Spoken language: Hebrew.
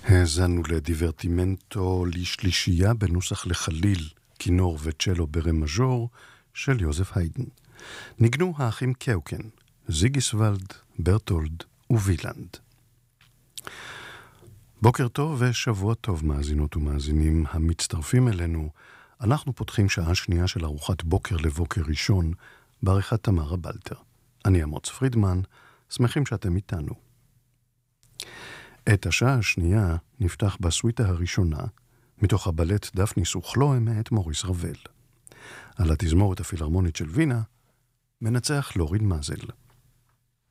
האזנו לדיברטימנטו לשלישייה בנוסח לחליל, כינור וצ'לו ברם מז'ור של יוזף היידן. ניגנו האחים קאוקן, זיגיסוולד, ברטולד ווילנד. בוקר טוב ושבוע טוב מאזינות ומאזינים המצטרפים אלינו. אנחנו פותחים שעה שנייה של ארוחת בוקר לבוקר ראשון בעריכת תמרה בלטר. אני אמוץ פרידמן, שמחים שאתם איתנו. את השעה השנייה נפתח בסוויטה הראשונה, מתוך הבלט דפניס וכלואה מאת מוריס רבל. על התזמורת הפילהרמונית של וינה, מנצח לוריד מזל.